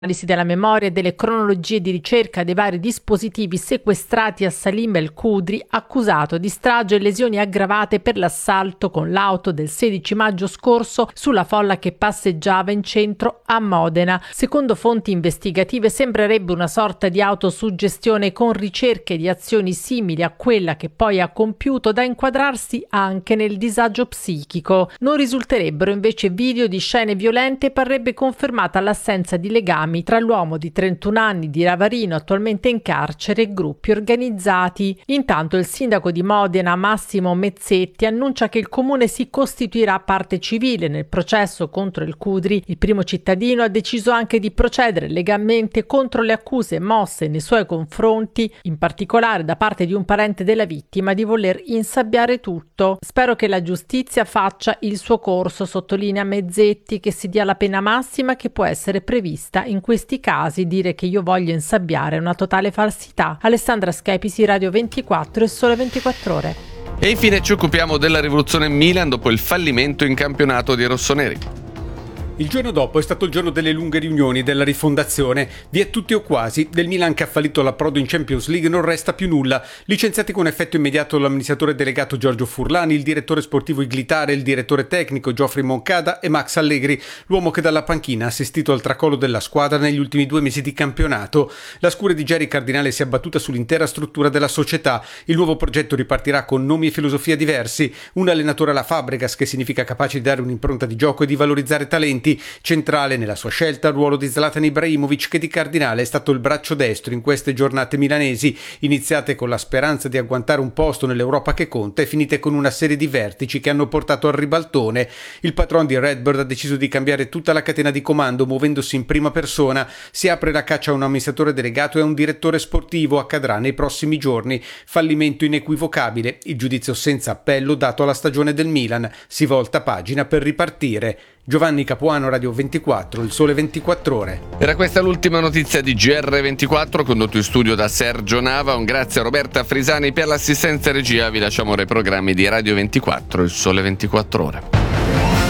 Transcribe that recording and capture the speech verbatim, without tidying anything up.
Analisi della memoria e delle cronologie di ricerca dei vari dispositivi sequestrati a Salim El Khudri, accusato di strage e lesioni aggravate per l'assalto con l'auto del sedici maggio scorso sulla folla che passeggiava in centro a Modena. Secondo fonti investigative sembrerebbe una sorta di autosuggestione con ricerche di azioni simili a quella che poi ha compiuto, da inquadrarsi anche nel disagio psichico. Non risulterebbero invece video di scene violente e parrebbe confermata l'assenza di legami tra l'uomo di trentuno anni di Ravarino, attualmente in carcere, e gruppi organizzati. Intanto il sindaco di Modena, Massimo Mezzetti, annuncia che il comune si costituirà parte civile nel processo contro El Khudri. Il primo cittadino ha deciso anche di procedere legalmente contro le accuse mosse nei suoi confronti, in particolare da parte di un parente della vittima, di voler insabbiare tutto. Spero che la giustizia faccia il suo corso, sottolinea Mezzetti, che si dia la pena massima che può essere prevista in questi casi. Dire che io voglio insabbiare è una totale falsità. Alessandra Schepisi, Radio ventiquattro e Sole ventiquattro Ore. E infine ci occupiamo della rivoluzione Milan dopo il fallimento in campionato dei rossoneri. Il giorno dopo è stato il giorno delle lunghe riunioni, della rifondazione. Via tutti o quasi. Del Milan, che ha fallito l'approdo in Champions League, non resta più nulla. Licenziati con effetto immediato l'amministratore delegato Giorgio Furlani, il direttore sportivo Iglitare, il direttore tecnico Geoffrey Moncada e Max Allegri, l'uomo che dalla panchina ha assistito al tracollo della squadra negli ultimi due mesi di campionato. La scure di Jerry Cardinale si è abbattuta sull'intera struttura della società. Il nuovo progetto ripartirà con nomi e filosofia diversi. Un allenatore alla Fabregas, che significa capace di dare un'impronta di gioco e di valorizzare talenti. Centrale nella sua scelta il ruolo di Zlatan Ibrahimovic, che di Cardinale è stato il braccio destro in queste giornate milanesi, iniziate con la speranza di agguantare un posto nell'Europa che conta e finite con una serie di vertici che hanno portato al ribaltone. Il patron di Redbird ha deciso di cambiare tutta la catena di comando, muovendosi in prima persona. Si apre la caccia a un amministratore delegato e a un direttore sportivo. Accadrà nei prossimi giorni. Fallimento inequivocabile, il giudizio senza appello dato alla stagione del Milan. Si volta pagina per ripartire. Giovanni Capuano, Radio ventiquattro, il Sole ventiquattro Ore. Era questa l'ultima notizia di G R ventiquattro, condotto in studio da Sergio Nava. Un grazie a Roberta Frisani per l'assistenza regia. Vi lasciamo ora i programmi di Radio ventiquattro, il Sole ventiquattro Ore.